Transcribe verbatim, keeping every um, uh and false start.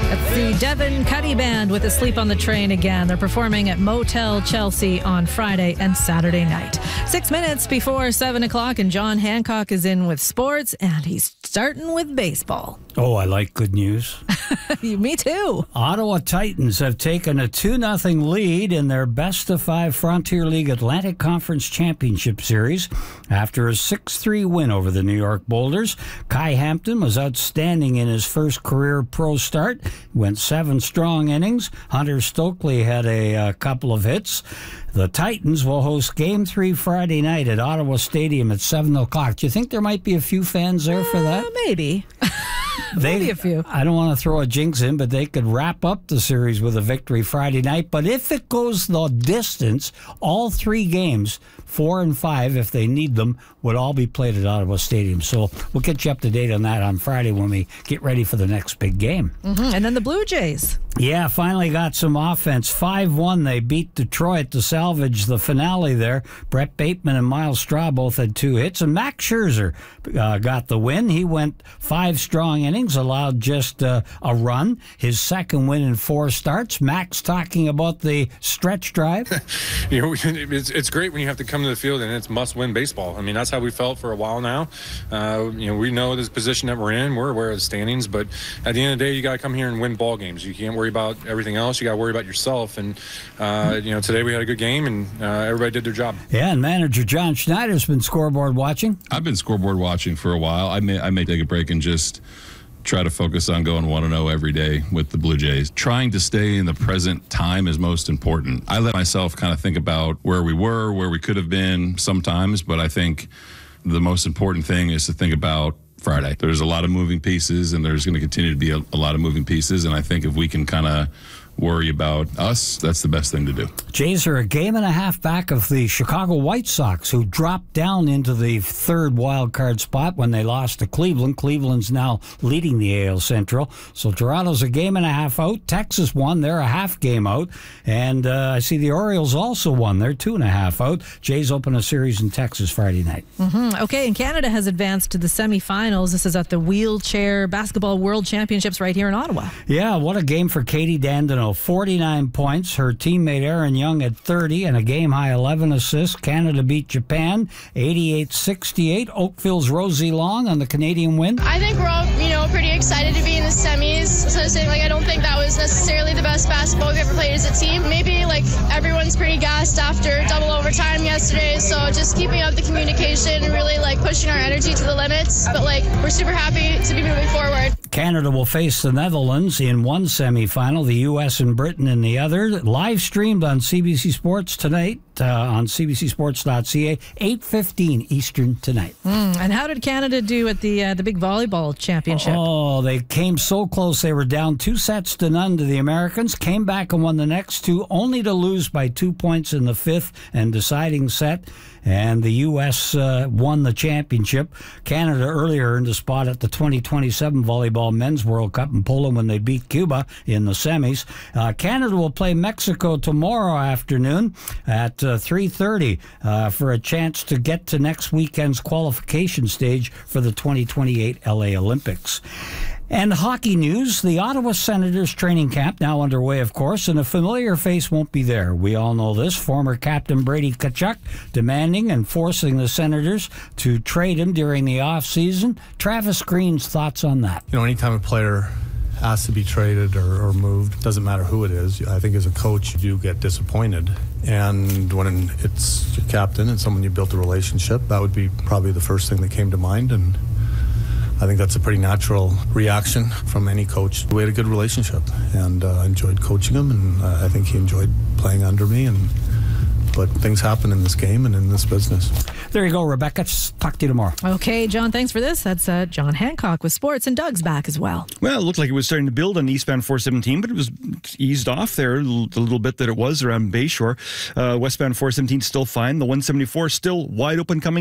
That's the Devin Cuddy Band with Asleep on the Train again. They're performing at Motel Chelsea on Friday and Saturday night. Six minutes before seven o'clock, and John Hancock is in with sports, and he's starting with baseball. Oh, I like good news. Me too. Ottawa Titans have taken a two nothing lead in their best-of-five Frontier League Atlantic Conference Championship Series after a six three win over the New York Boulders. Kai Hampton was outstanding in his first career pro start. Went seven strong innings. Hunter Stokely had a, a couple of hits. The Titans will host Game three Friday night at Ottawa Stadium at seven o'clock. Do you think there might be a few fans there for that? Uh, maybe. They, Maybe a few. I don't want to throw a jinx in, but they could wrap up the series with a victory Friday night. But if it goes the distance, all three games, four and five, if they need them, would all be played at Ottawa Stadium. So we'll get you up to date on that on Friday when we get ready for the next big game. Mm-hmm. And then the Blue Jays. Yeah, finally got some offense. five one, they beat Detroit to salvage the finale there. Brett Bateman and Miles Straw both had two hits, and Max Scherzer uh, got the win. He went five strong innings, allowed just uh, a run. His second win in four starts. Max talking about the stretch drive. you know, it's, it's great when you have to come to the field and it's must-win baseball. I mean, that's how we felt for a while now. Uh, you know, we know this position that we're in. We're aware of the standings, but at the end of the day, you got to come here and win ball games. You can't worry about everything else. You got to worry about yourself. And uh, you know, today we had a good game, and uh, everybody did their job. Yeah, and manager John Schneider's been scoreboard watching. I've been scoreboard watching for a while. I may I may take a break and just try to focus on going one and oh every day with the Blue Jays. Trying to stay in the present time is most important. I let myself kind of think about where we were, where we could have been sometimes, but I think the most important thing is to think about Friday. There's a lot of moving pieces, and there's going to continue to be a, a lot of moving pieces, and I think if we can kind of worry about us, that's the best thing to do. Jays are a game and a half back of the Chicago White Sox, who dropped down into the third wild card spot when they lost to Cleveland. Cleveland's now leading the A L Central. So Toronto's a game and a half out. Texas won. They're a half game out. And uh, I see the Orioles also won. They're two and a half out. Jays open a series in Texas Friday night. Mm-hmm. Okay, and Canada has advanced to the semifinals. This is at the Wheelchair Basketball World Championships right here in Ottawa. Yeah, what a game for Katie Dandino. forty-nine points. Her teammate Aaron Young had thirty and a game-high eleven assists. Canada beat Japan eighty-eight sixty-eight. Oakville's Rosie Long on the Canadian win. I think we're all, you know, pretty excited to be in the semis. So saying, like, I don't think that was necessarily the best basketball we've ever played as a team. Maybe, like, everyone's pretty gassed after double overtime yesterday. So just keeping up the communication and really, like, pushing our energy to the limits. But, like, we're super happy to be moving forward. Canada will face the Netherlands in one semifinal, the U S and Britain in the other. Live streamed on C B C Sports tonight uh, on c b c sports dot c a, eight fifteen Eastern tonight. Mm, and how did Canada do at the uh, the big volleyball championship? Oh, they came so close. They were down two sets to none to the Americans, came back and won the next two, only to lose by two points in the fifth and deciding set. And the U S uh, won the championship. Canada earlier earned a spot at the twenty twenty-seven Volleyball Men's World Cup in Poland when they beat Cuba in the semis. Uh, Canada will play Mexico tomorrow afternoon at uh, three thirty uh, for a chance to get to next weekend's qualification stage for the twenty twenty-eight L A Olympics. And hockey news, the Ottawa Senators training camp now underway, of course, and a familiar face won't be there. We all know this. Former captain Brady Tkachuk demanding and forcing the Senators to trade him during the offseason. Travis Green's thoughts on that. You know, anytime a player has to be traded or, or moved, doesn't matter who it is, I think as a coach you do get disappointed. And when it's your captain and someone you built a relationship, that would be probably the first thing that came to mind. And I think that's a pretty natural reaction from any coach. We had a good relationship, and uh, enjoyed coaching him, and uh, I think he enjoyed playing under me. And but things happen in this game and in this business. There you go, Rebecca. Talk to you tomorrow. Okay, John, thanks for this. That's uh, John Hancock with sports, and Doug's back as well. Well, it looked like it was starting to build on eastbound four seventeen, but it was eased off there a little, the little bit that it was around Bayshore. Uh, westbound four seventeen still fine. The one seventy-four still wide open coming